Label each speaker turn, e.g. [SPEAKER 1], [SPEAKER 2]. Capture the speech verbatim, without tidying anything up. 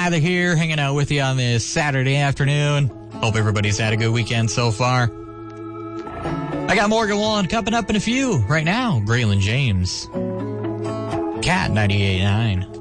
[SPEAKER 1] Tyler here, hanging out with you on this Saturday afternoon. Hope everybody's had a good weekend so far. I got Morgan Wallen coming up in a few. Right now, Braylon James. Cat ninety-eight point nine.